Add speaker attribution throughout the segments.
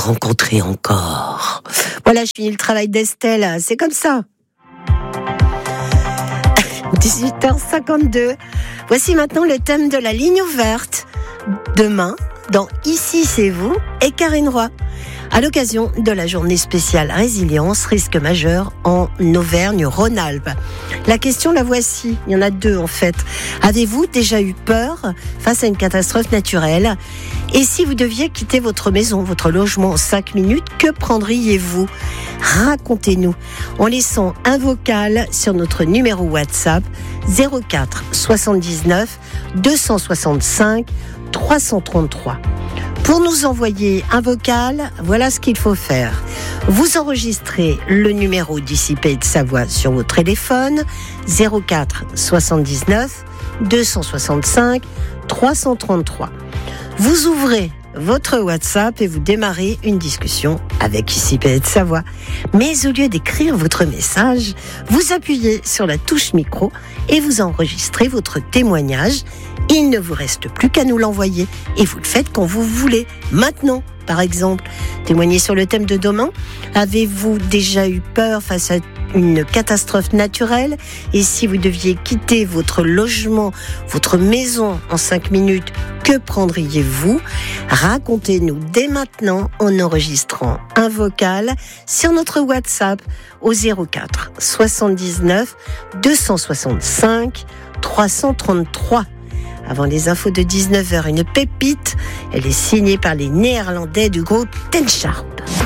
Speaker 1: rencontrer encore. Voilà, je finis le travail d'Estelle, c'est comme ça. 18h52. Voici maintenant le thème de la ligne ouverte. Demain, dans Ici c'est vous et Karine Roy. À l'occasion de la journée spéciale résilience, risque majeur en Auvergne-Rhône-Alpes. La question, la voici. Il y en a deux en fait. Avez-vous déjà eu peur face à une catastrophe naturelle ? Et si vous deviez quitter votre maison, votre logement en 5 minutes, que prendriez-vous ? Racontez-nous en laissant un vocal sur notre numéro WhatsApp 04 79 265 333. Pour nous envoyer un vocal, voilà ce qu'il faut faire. Vous enregistrez le numéro d'Ici Pays de Savoie sur votre téléphone 04 79 265 333. Vous ouvrez votre WhatsApp et vous démarrez une discussion avec Ici Pays de Savoie. Mais au lieu d'écrire votre message, vous appuyez sur la touche micro et vous enregistrez votre témoignage. Il ne vous reste plus qu'à nous l'envoyer et vous le faites quand vous voulez. Maintenant, par exemple, témoignez sur le thème de demain. Avez-vous déjà eu peur face à une catastrophe naturelle ? Et si vous deviez quitter votre logement, votre maison en 5 minutes, que prendriez-vous ? Racontez-nous dès maintenant en enregistrant un vocal sur notre WhatsApp au 04 79 265 333. Avant les infos de 19h, une pépite. Elle est signée par les Néerlandais du groupe Ten Sharp.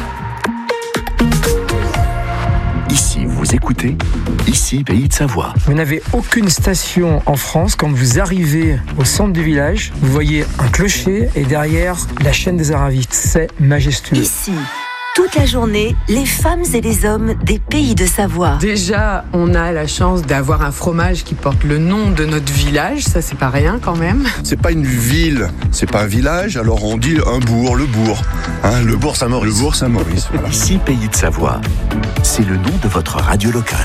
Speaker 2: Ici, vous écoutez Ici, Pays de Savoie.
Speaker 3: Vous n'avez aucune station en France. Quand vous arrivez au centre du village, vous voyez un clocher et derrière la chaîne des Aravis. C'est majestueux.
Speaker 4: Ici, toute la journée, les femmes et les hommes des Pays de Savoie.
Speaker 5: Déjà, on a la chance d'avoir un fromage qui porte le nom de notre village. Ça, c'est pas rien quand même.
Speaker 6: C'est pas une ville, c'est pas un village, alors on dit un bourg, le bourg. Le bourg Saint-Maurice. Le bourg Saint-Maurice, voilà.
Speaker 2: Ici, Pays de Savoie. C'est le nom de votre radio locale.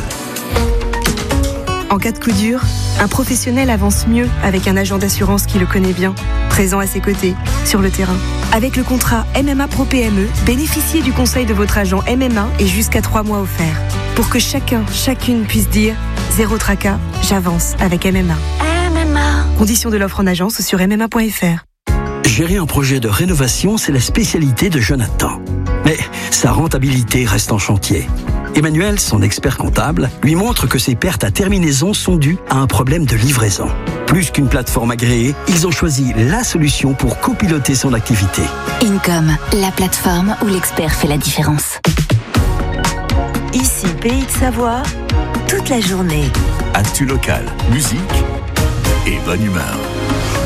Speaker 7: En cas de coup dur, un professionnel avance mieux avec un agent d'assurance qui le connaît bien, présent à ses côtés, sur le terrain. Avec le contrat MMA Pro PME, bénéficiez du conseil de votre agent MMA et jusqu'à 3 mois offerts. Pour que chacune puisse dire « Zéro tracas, j'avance avec MMA ». Conditions de l'offre en agence sur MMA.fr.
Speaker 8: Gérer un projet de rénovation, c'est la spécialité de Jonathan. Mais sa rentabilité reste en chantier. Emmanuel, son expert comptable, lui montre que ses pertes à terminaison sont dues à un problème de livraison. Plus qu'une plateforme agréée, ils ont choisi la solution pour copiloter son activité.
Speaker 4: Income, la plateforme où l'expert fait la différence. Ici, Pays de Savoie, toute la journée.
Speaker 2: Actu local, musique et bonne humeur.